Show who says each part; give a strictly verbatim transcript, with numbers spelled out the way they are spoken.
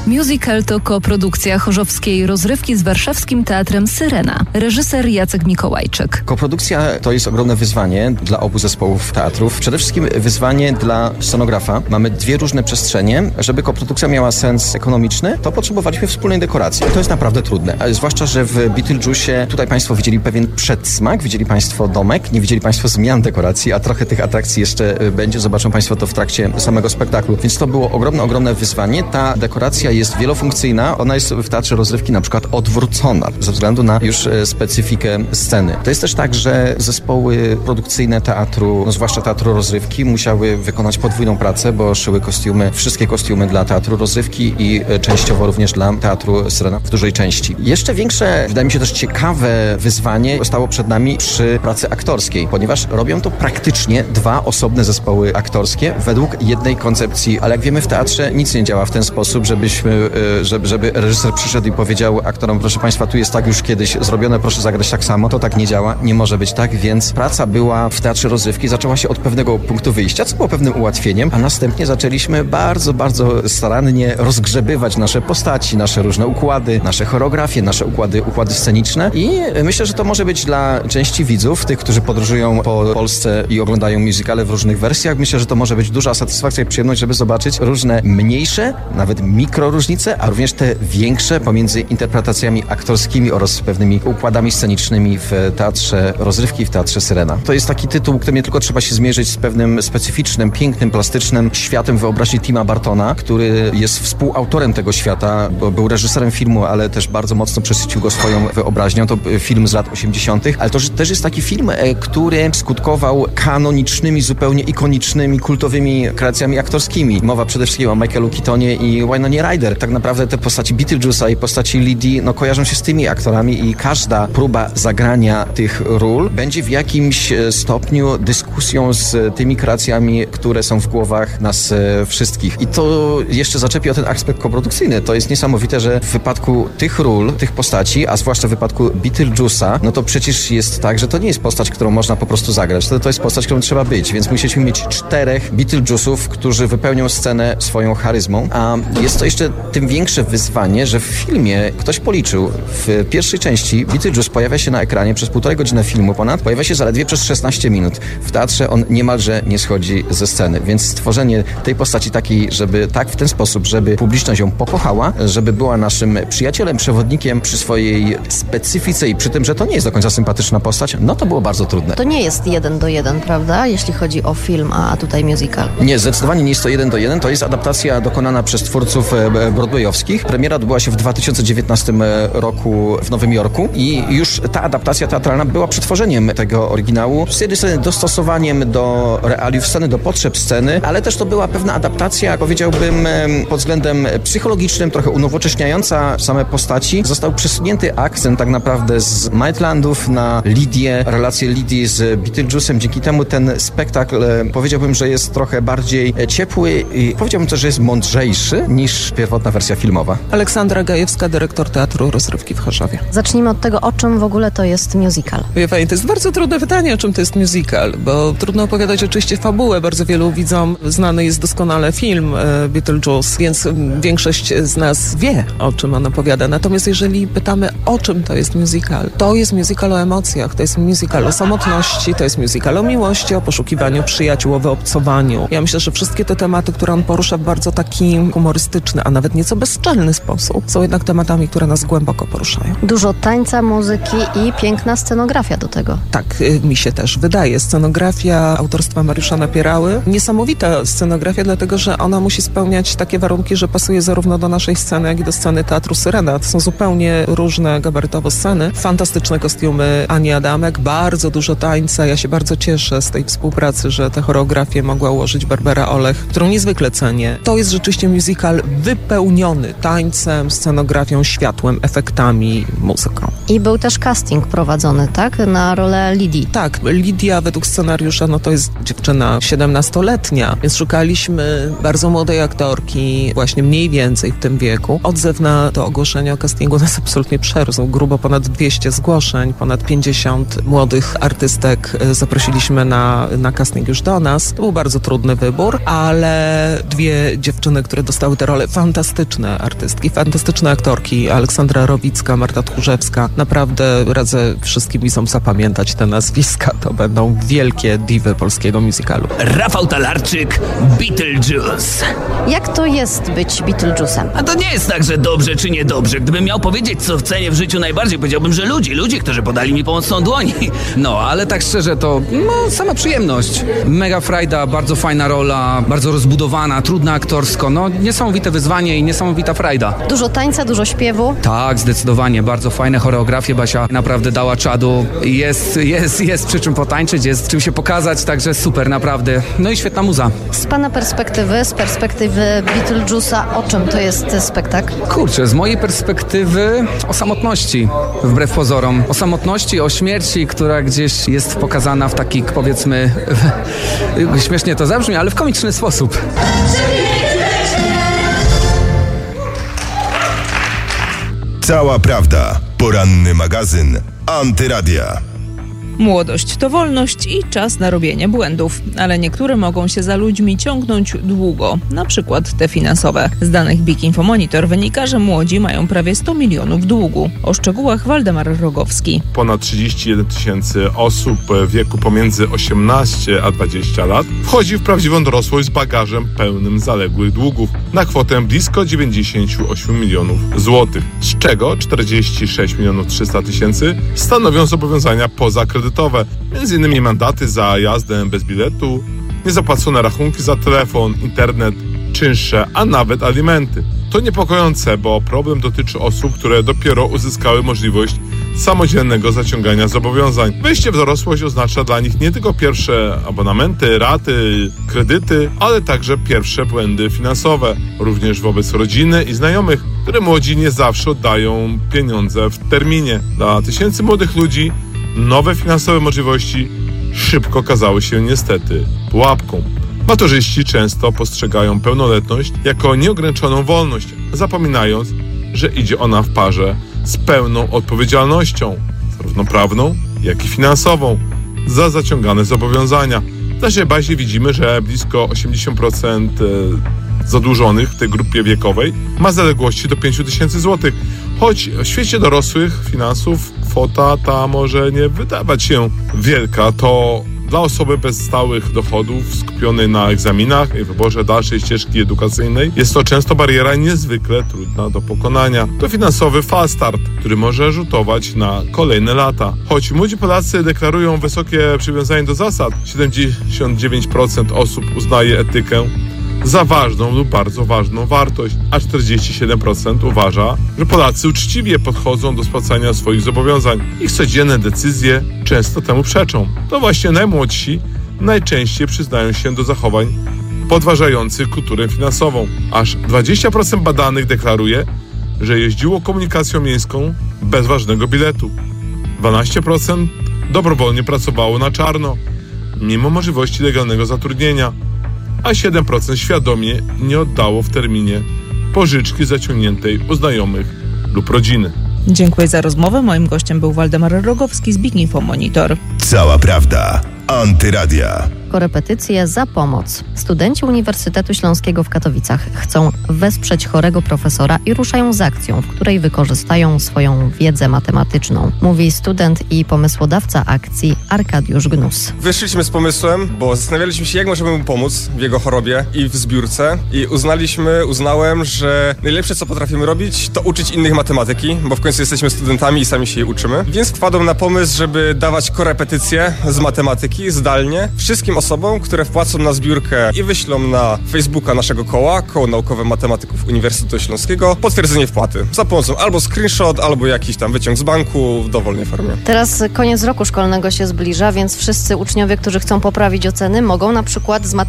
Speaker 1: Musical to koprodukcja chorzowskiej rozrywki z warszawskim teatrem Syrena. Reżyser Jacek Mikołajczyk.
Speaker 2: Koprodukcja to jest ogromne wyzwanie dla obu zespołów teatrów. Przede wszystkim wyzwanie dla scenografa. Mamy dwie różne przestrzenie. Żeby koprodukcja miała sens ekonomiczny, to potrzebowaliśmy wspólnej dekoracji. To jest naprawdę trudne. A zwłaszcza, że w Beetlejuice tutaj Państwo widzieli pewien przedsmak, widzieli Państwo domek, nie widzieli Państwo zmian dekoracji, a trochę tych atrakcji jeszcze będzie. Zobaczą Państwo to w trakcie samego spektaklu. Więc to było ogromne, ogromne wyzwanie. Ta dekoracja jest wielofunkcyjna. Ona jest w teatrze rozrywki na przykład odwrócona ze względu na już specyfikę sceny. To jest też tak, że zespoły produkcyjne teatru, no zwłaszcza teatru rozrywki, musiały wykonać podwójną pracę, bo szyły kostiumy, wszystkie kostiumy dla teatru rozrywki i częściowo również dla teatru Syrena w dużej części. Jeszcze większe, wydaje mi się też ciekawe wyzwanie stało przed nami przy pracy aktorskiej, ponieważ robią to praktycznie dwa osobne zespoły aktorskie według jednej koncepcji, ale jak wiemy w teatrze nic nie działa w ten sposób, żebyśmy, żeby, żeby reżyser przyszedł i powiedział aktorom, proszę Państwa, tu jest tak już kiedyś zrobione, proszę zagrać tak samo. To tak nie działa, nie może być tak, więc praca była w teatrze rozrywki, zaczęła się od pewnego punktu wyjścia, co było pewnym ułatwieniem, a następnie zaczęliśmy bardzo, bardzo starannie rozgrzebywać nasze postaci, nasze różne układy, nasze choreografie, nasze układy, układy sceniczne i myślę, że to może być dla części widzów, tych, którzy podróżują po Polsce i oglądają musicale w różnych wersjach, myślę, że to może być duża satysfakcja i przyjemność, żeby zobaczyć różne mniejsze, nawet mikroróżnice, a również te większe pomiędzy interpretacjami aktorskimi oraz pewnymi układami scenicznymi w teatrze rozrywki i w teatrze Syrena. To jest taki tytuł, którym nie tylko trzeba się zmierzyć z pewnym specyficznym, pięknym, plastycznym światem wyobraźni Tima Burtona, który jest współautorem tego świata, bo był reżyserem filmu, ale też bardzo mocno przesycił go swoją wyobraźnią. To film z lat osiemdziesiątych, ale to też jest taki film, który skutkował kanonicznymi, zupełnie ikonicznymi, kultowymi kreacjami aktorskimi. Mowa przede wszystkim o Michaelu Keatonie i Wynonie Ryder. Tak naprawdę te postaci Beetlejuice'a i postaci Lidii no, kojarzą się z tymi aktorami i każda próba zagrania tych ról będzie w jakimś stopniu dyskusją z tymi kreacjami, które są w głowach nas wszystkich. I to jeszcze zaczepi o ten aspekt koprodukcyjny. To jest niesamowite, że w wypadku tych ról, tych postaci, a zwłaszcza w wypadku Beetlejuice'a, no to przecież jest tak, że to nie jest postać, którą można po prostu zagrać. To, to jest postać, którą trzeba być, więc musieliśmy mieć czterech Beetlejuice'ów, którzy wypełnią scenę swoją charyzmą, a jest to jeszcze tym większe wyzwanie, że w filmie ktoś policzył, w pierwszej części Beetlejuice pojawia się na ekranie przez półtorej godziny filmu ponad, pojawia się zaledwie przez szesnaście minut. W teatrze on niemalże nie schodzi ze sceny, więc stworzenie tej postaci takiej, żeby tak w ten sposób, żeby publiczność ją pokochała, żeby była naszym przyjacielem, przewodnikiem przy swojej specyfice i przy tym, że to nie jest do końca sympatyczna postać, no to było bardzo trudne.
Speaker 3: To nie jest jeden do jeden, prawda? Jeśli chodzi o film, a tutaj musical.
Speaker 2: Nie, zdecydowanie nie jest to jeden do jeden. To jest adaptacja dokonana przez twórców broadwayowskich. Premiera odbyła się w dwa tysiące dziewiętnastym roku w Nowym Jorku i już ta adaptacja teatralna była przetworzeniem tego oryginału, z jednej strony dostosowaniem do realiów sceny, do potrzeb sceny, ale też to była pewna adaptacja, powiedziałbym, pod względem psychologicznym, trochę unowocześniająca same postaci. Został przesunięty akcent tak naprawdę z Maitlandów na Lidię, relację Lidii z Beetlejuice'em. Dzięki temu ten spektakl, powiedziałbym, że jest trochę bardziej ciepły i powiedziałbym też, że jest mądrzejszy niż pierwotna wersja filmowa.
Speaker 4: Aleksandra Gajewska, dyrektor Teatru Rozrywki w Chorzowie.
Speaker 3: Zacznijmy od tego, o czym w ogóle to jest musical.
Speaker 4: Wie pani, to jest bardzo trudne pytanie, o czym to jest musical, bo trudno opowiadać oczywiście fabułę. Bardzo wielu widzom znany jest doskonale film e, Beetlejuice, więc większość z nas wie, o czym on opowiada. Natomiast jeżeli pytamy, o czym to jest musical, to jest musical o emocjach, to jest musical o samotności, to jest musical o miłości, o poszukiwaniu przyjaciół, o wyobcowaniu. Ja myślę, że wszystkie te tematy, które on porusza w bardzo taki humorystyczny, a nawet nieco bezczelny sposób, są jednak tematami, które nas głęboko poruszają.
Speaker 3: Dużo tańca, muzyki i piękna scenografia do tego.
Speaker 4: Tak, mi się też wydaje. Scenografia autorstwa Mariusza Napierały. Niesamowita scenografia, dlatego że ona musi spełniać takie warunki, że pasuje zarówno do naszej sceny, jak i do sceny Teatru Syrena. To są zupełnie różne gabarytowo sceny. Fantastyczne kostiumy Ani Adamek, bardzo dużo tańca. Ja się bardzo cieszę z tej współpracy, że tę choreografię mogła ułożyć Barbara Olech, którą niezwykle cenię. To jest rzeczywiście musical wypełniony tańcem, scenografią, światłem, efektami, muzyką.
Speaker 3: I był też casting prowadzony, tak? Na rolę Lidii.
Speaker 4: Tak, Lidia według scenariusza, no to jest dziewczyna siedemnastoletnia, więc szukaliśmy bardzo młodej aktorki, właśnie mniej więcej w tym wieku. Odzew na to ogłoszenie o castingu nas absolutnie przerósł. Grubo ponad dwieście zgłoszeń, ponad pięćdziesiąt młodych artystek zaprosiliśmy na, na casting już do nas. To był bardzo trudny wybór, ale dwie dziewczyny, które dostały te role, fantastyczne fantastyczne artystki, fantastyczne aktorki. Aleksandra Rowicka, Marta Tchórzewska. Naprawdę radzę wszystkim widzom zapamiętać te nazwiska. To będą wielkie diwy polskiego musicalu.
Speaker 5: Rafał Talarczyk, Beetlejuice.
Speaker 3: Jak to jest być Beetlejuice'em?
Speaker 5: A to nie jest tak, że dobrze czy niedobrze. Gdybym miał powiedzieć, co cenię w życiu najbardziej, powiedziałbym, że ludzi, ludzi, którzy podali mi pomocną dłoń.
Speaker 6: No, ale tak szczerze to no, sama przyjemność. Mega frajda, bardzo fajna rola, bardzo rozbudowana, trudna aktorsko. No, niesamowite wyzwanie i niesamowita frajda.
Speaker 3: Dużo tańca, dużo śpiewu.
Speaker 6: Tak, zdecydowanie. Bardzo fajne choreografie. Basia naprawdę dała czadu. Jest, jest, jest przy czym potańczyć, jest czym się pokazać, także super, naprawdę. No i świetna muza.
Speaker 3: Z pana perspektywy, z perspektywy Beetlejuice'a, o czym to jest spektakl?
Speaker 6: Kurczę, z mojej perspektywy o samotności, wbrew pozorom. O samotności, o śmierci, która gdzieś jest pokazana w taki, powiedzmy, śmiesznie to zabrzmi, ale w komiczny sposób.
Speaker 7: Cała prawda. Poranny magazyn Antyradia.
Speaker 8: Młodość to wolność i czas na robienie błędów, ale niektóre mogą się za ludźmi ciągnąć długo, na przykład te finansowe. Z danych Big Info Monitor wynika, że młodzi mają prawie sto milionów długu. O szczegółach Waldemar Rogowski.
Speaker 9: Ponad trzydzieści jeden tysięcy osób w wieku pomiędzy osiemnaście a dwadzieścia lat wchodzi w prawdziwą dorosłość z bagażem pełnym zaległych długów na kwotę blisko dziewięćdziesiąt osiem milionów złotych, z czego czterdzieści sześć milionów trzysta tysięcy stanowią zobowiązania pozakredytowe. Między innymi mandaty za jazdę bez biletu, niezapłacone rachunki za telefon, internet, czynsze, a nawet alimenty. To niepokojące, bo problem dotyczy osób, które dopiero uzyskały możliwość samodzielnego zaciągania zobowiązań. Wejście w dorosłość oznacza dla nich nie tylko pierwsze abonamenty, raty, kredyty, ale także pierwsze błędy finansowe, również wobec rodziny i znajomych, które młodzi nie zawsze oddają pieniądze w terminie. Dla tysięcy młodych ludzi nowe finansowe możliwości szybko okazały się niestety pułapką. Maturzyści często postrzegają pełnoletność jako nieograniczoną wolność, zapominając, że idzie ona w parze z pełną odpowiedzialnością, zarówno prawną, jak i finansową, za zaciągane zobowiązania. W naszej bazie widzimy, że blisko osiemdziesiąt procent zadłużonych w tej grupie wiekowej ma zaległości do pięć tysięcy złotych. Choć w świecie dorosłych finansów kwota ta może nie wydawać się wielka, to dla osoby bez stałych dochodów skupionej na egzaminach i wyborze dalszej ścieżki edukacyjnej jest to często bariera niezwykle trudna do pokonania. To finansowy fast start, który może rzutować na kolejne lata. Choć młodzi Polacy deklarują wysokie przywiązanie do zasad, siedemdziesiąt dziewięć procent osób uznaje etykę za ważną lub bardzo ważną wartość, a czterdzieści siedem procent uważa, że Polacy uczciwie podchodzą do spłacania swoich zobowiązań. Ich codzienne decyzje często temu przeczą. To właśnie najmłodsi najczęściej przyznają się do zachowań podważających kulturę finansową. Aż dwadzieścia procent badanych deklaruje, że jeździło komunikacją miejską bez ważnego biletu. dwanaście procent dobrowolnie pracowało na czarno, mimo możliwości legalnego zatrudnienia, a siedem procent świadomie nie oddało w terminie pożyczki zaciągniętej u znajomych lub rodziny.
Speaker 8: Dziękuję za rozmowę. Moim gościem był Waldemar Rogowski z Big Info Monitor.
Speaker 7: Cała prawda. Antyradia.
Speaker 3: Korepetycje za pomoc. Studenci Uniwersytetu Śląskiego w Katowicach chcą wesprzeć chorego profesora i ruszają z akcją, w której wykorzystają swoją wiedzę matematyczną. Mówi student i pomysłodawca akcji Arkadiusz Gnus.
Speaker 10: Wyszliśmy z pomysłem, bo zastanawialiśmy się, jak możemy mu pomóc w jego chorobie i w zbiórce i uznaliśmy, uznałem, że najlepsze, co potrafimy robić, to uczyć innych matematyki, bo w końcu jesteśmy studentami i sami się jej uczymy. Więc wpadłem na pomysł, żeby dawać korepetycje z matematyki zdalnie wszystkim osobom, które wpłacą na zbiórkę i wyślą na Facebooka naszego koła, Koło Naukowe Matematyków Uniwersytetu Śląskiego, potwierdzenie wpłaty za pomocą albo screenshot, albo jakiś tam wyciąg z banku w dowolnej formie.
Speaker 3: Teraz koniec roku szkolnego się zbliża, więc wszyscy uczniowie, którzy chcą poprawić oceny, mogą na przykład z matematyki